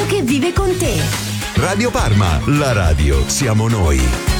radio che vive con te. Radio Parma, la radio siamo noi.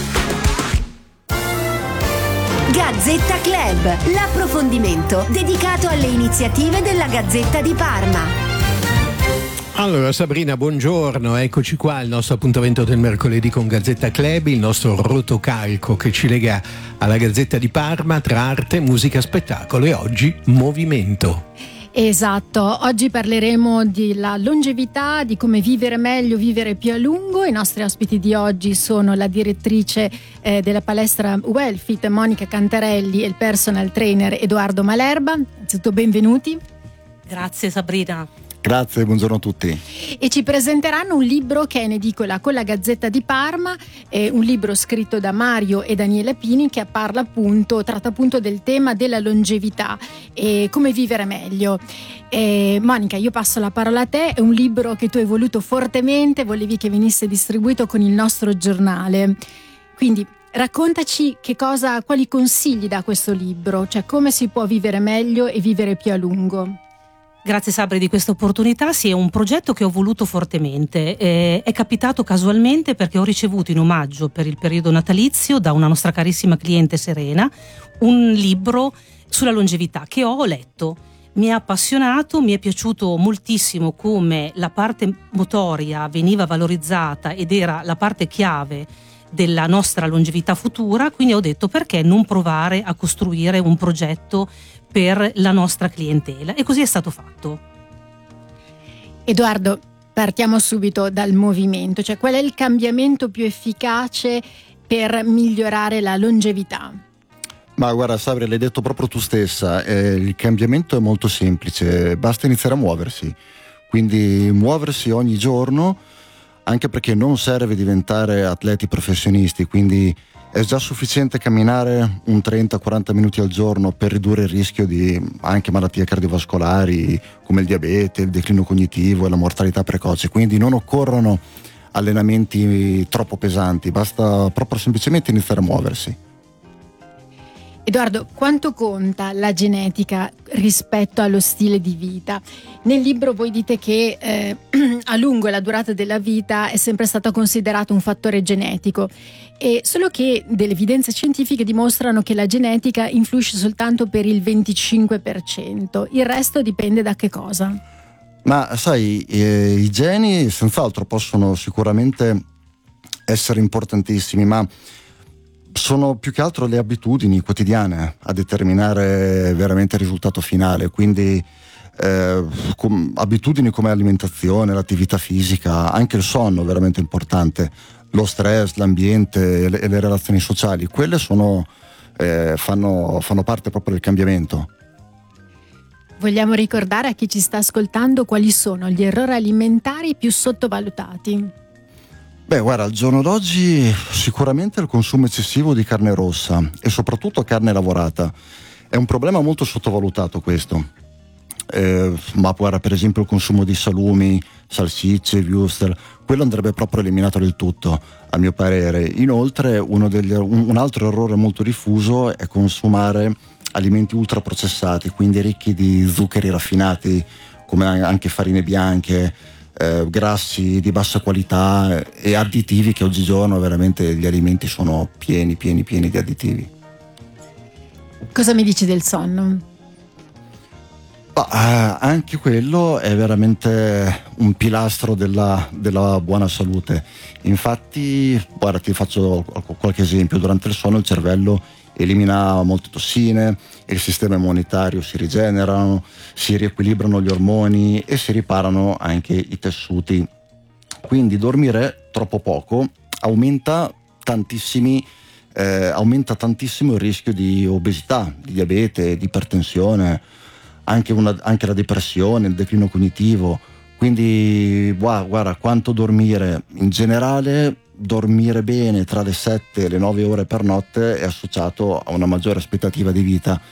Gazzetta Club, l'approfondimento dedicato alle iniziative della Gazzetta di Parma. Allora Sabrina, buongiorno, eccoci qua al nostro appuntamento del mercoledì con Gazzetta Club, il nostro rotocalco che ci lega alla Gazzetta di Parma tra arte, musica, spettacolo e oggi movimento. Esatto, oggi parleremo della longevità, di come vivere meglio, vivere più a lungo. I nostri ospiti di oggi sono la direttrice della palestra Wellfit Monica Cantarelli e il personal trainer Edoardo Malerba. Innanzitutto benvenuti. Grazie Sabrina. Grazie, buongiorno a tutti. E ci presenteranno un libro che è in edicola con la Gazzetta di Parma, un libro scritto da Mario e Daniela Pini che tratta appunto del tema della longevità e come vivere meglio. Monica, io passo la parola a te, è un libro che tu hai voluto fortemente, volevi che venisse distribuito con il nostro giornale, quindi raccontaci quali consigli dà questo libro, cioè come si può vivere meglio e vivere più a lungo. Grazie Sabri di questa opportunità. Sì, è un progetto che ho voluto fortemente. È capitato casualmente perché ho ricevuto in omaggio per il periodo natalizio da una nostra carissima cliente Serena un libro sulla longevità che ho letto. Mi ha appassionato, mi è piaciuto moltissimo come la parte motoria veniva valorizzata ed era la parte chiave della nostra longevità futura, quindi ho detto perché non provare a costruire un progetto per la nostra clientela, e così è stato fatto. Edoardo, partiamo subito dal movimento, cioè qual è il cambiamento più efficace per migliorare la longevità? Ma guarda Sabri, l'hai detto proprio tu stessa, il cambiamento è molto semplice, basta iniziare a muoversi, quindi muoversi ogni giorno, anche perché non serve diventare atleti professionisti, quindi è già sufficiente camminare un 30-40 minuti al giorno per ridurre il rischio di anche malattie cardiovascolari come il diabete, il declino cognitivo e la mortalità precoce, quindi non occorrono allenamenti troppo pesanti, basta proprio semplicemente iniziare a muoversi. Edoardo, quanto conta la genetica rispetto allo stile di vita? Nel libro voi dite che a lungo la durata della vita è sempre stata considerata un fattore genetico, e solo che delle evidenze scientifiche dimostrano che la genetica influisce soltanto per il 25%, il resto dipende da che cosa? Ma sai, i geni senz'altro possono sicuramente essere importantissimi, ma sono più che altro le abitudini quotidiane a determinare veramente il risultato finale, quindi abitudini come l'alimentazione, l'attività fisica, anche il sonno è veramente importante, lo stress, l'ambiente e le relazioni sociali, quelle fanno parte proprio del cambiamento. Vogliamo ricordare a chi ci sta ascoltando quali sono gli errori alimentari più sottovalutati? Beh, guarda, al giorno d'oggi sicuramente il consumo eccessivo di carne rossa e soprattutto carne lavorata è un problema molto sottovalutato questo. Ma guarda, per esempio il consumo di salumi, salsicce, wurstel, quello andrebbe proprio eliminato del tutto, a mio parere. Inoltre un altro errore molto diffuso è consumare alimenti ultraprocessati, quindi ricchi di zuccheri raffinati come anche farine bianche, grassi di bassa qualità e additivi, che oggigiorno veramente gli alimenti sono pieni di additivi. Cosa mi dici del sonno? Anche quello è veramente un pilastro della buona salute. Infatti, guarda, ti faccio qualche esempio. Durante il sonno il cervello elimina molte tossine, il sistema immunitario si rigenerano, si riequilibrano gli ormoni e si riparano anche i tessuti. Quindi dormire troppo poco aumenta tantissimo il rischio di obesità, di diabete, di ipertensione, anche la depressione, il declino cognitivo. Quindi guarda, quanto dormire in generale. Dormire bene tra le 7 e le 9 ore per notte è associato a una maggiore aspettativa di vita